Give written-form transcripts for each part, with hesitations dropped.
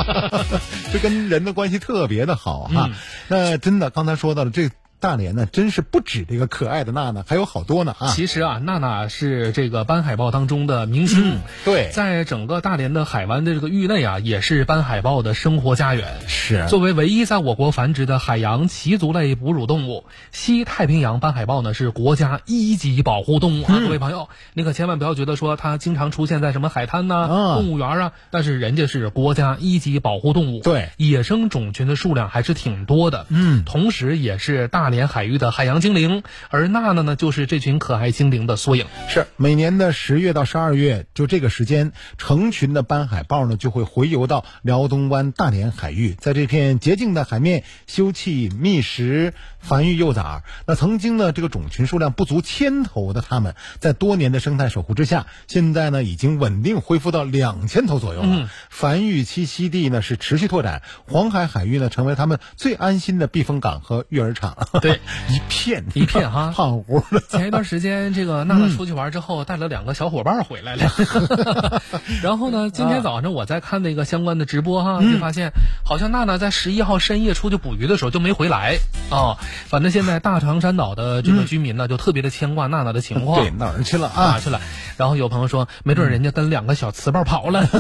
这跟人的关系特别的好哈。那真的刚才说到了这大连呢，真是不止这个可爱的娜娜，还有好多呢啊！ 其实啊，娜娜是这个斑海豹当中的明星， 对， 在整个大连的海湾的这个域内啊，也是斑海豹的生活家园。 是， 作为唯一在我国繁殖的海洋鳍足类哺乳动物，西太平洋斑海豹呢是国家1级保护动物啊！各位朋友，你可千万不要觉得说它经常出现在什么海滩呐、动物园啊，但是人家是国家1级保护动物， 对， 野生种群的数量还是挺多的。同时也是大连海域的海洋精灵，而娜娜呢就是这群可爱精灵的缩影。 是每年的10月到12月，就这个时间，成群的斑海豹呢就会回游到辽东湾大连海域，在这片洁净的海面休憩觅食、繁育幼崽。那曾经呢这个种群数量不足1000头的它们，在多年的生态守护之下，现在呢已经稳定恢复到2000头左右了。繁育栖息地呢是持续拓展，黄海海域呢成为他们最安心的避风港和育儿场。 对， 一片哈， 胖乎的。 前一段时间，这个娜娜出去玩之后，带了2个小伙伴回来了。然后呢，今天早上我在看那个相关的直播哈，就发现好像娜娜在11号深夜出去捕鱼的时候就没回来啊。反正现在大长山岛的这个居民呢，就特别的牵挂娜娜的情况。 对，哪儿去了啊？ 哪儿去了？然后有朋友说，没准人家跟2个小雌豹跑了。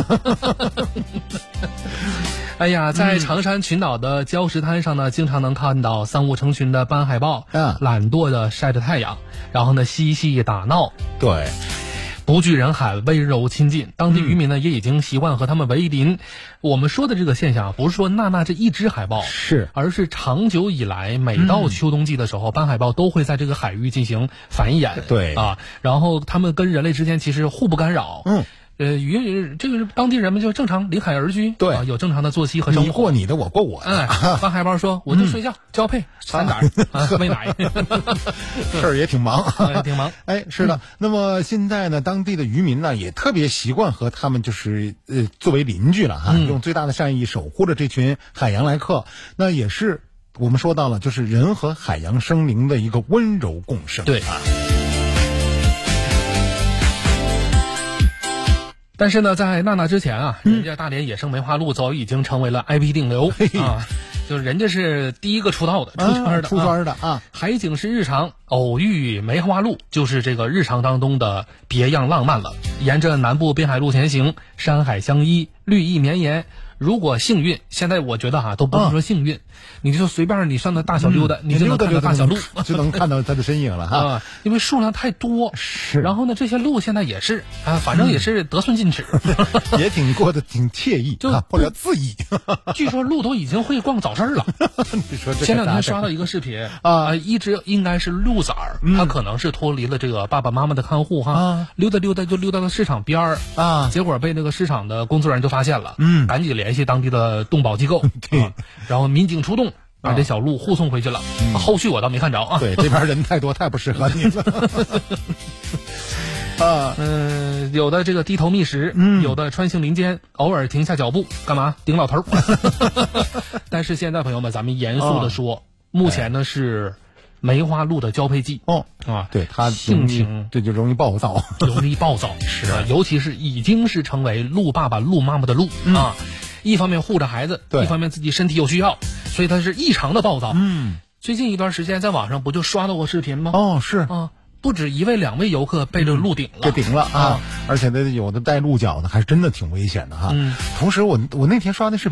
哎呀，在长山群岛的礁石滩上呢，经常能看到3、5成群的斑海豹，懒惰的晒着太阳，然后呢嬉戏打闹， 对， 不惧人喊，温柔亲近。当地渔民呢也已经习惯和他们为邻。我们说的这个现象，不是说娜娜这一只海豹， 是， 而是长久以来，每到秋冬季的时候，斑海豹都会在这个海域进行繁衍。 对啊，然后他们跟人类之间其实互不干扰。这个当地人们就正常离海而居， 对， 有正常的作息和生活。 你过你的，我过我的。 斑海豹说：“我就睡觉、交配、产崽、喂奶， 事儿也挺忙， 挺忙。” 哎，是的。那么现在呢，当地的渔民呢，也特别习惯和他们就是作为邻居了哈，用最大的善意守护着这群海洋来客。那也是我们说到了，就是人和海洋生灵的一个温柔共生。 对啊。但是呢，在娜娜之前啊，人家大连野生梅花鹿早已经成为了 IP 顶流啊，就是人家是第一个出道的、出圈的啊。海景是日常，偶遇梅花鹿就是这个日常当中的别样浪漫了。沿着南部滨海路前行，山海相依，绿意绵延。如果幸运，现在我觉得都不是说幸运，你就随便你上那大小溜达，你就能看到大小鹿， 就能看到它的身影了哈。 因为数量太多， 是。 然后呢，这些鹿现在也是反正也是得寸进尺， 也挺过得挺惬意，就或者恣意。 据说鹿都已经会逛早市了。 你说这前2天刷到一个视频啊，一只应该是鹿崽儿，它可能是脱离了这个爸爸妈妈的看护哈，溜达溜达就溜到了市场边儿啊，结果被那个市场的工作人员就发现了，赶紧联系当地的动保机构，然后民警出动，把这小鹿护送回去了。后续我倒没看着啊。 对，这边人太多，太不适合你了。 有的这个低头觅食，有的穿行林间，偶尔停下脚步，干嘛顶老头？但是现在朋友们，咱们严肃的说，目前呢是梅花鹿的交配季对，它性情这就容易暴躁， 是啊，尤其是已经是成为鹿爸爸、鹿妈妈的鹿啊。一方面护着孩子，一方面自己身体有需要，所以它是异常的暴躁。最近一段时间在网上不就刷到过视频吗？ 是啊，不止1位、2位游客被这鹿顶了， 而且有的带鹿角的，还真的挺危险的哈。同时我那天刷那视频。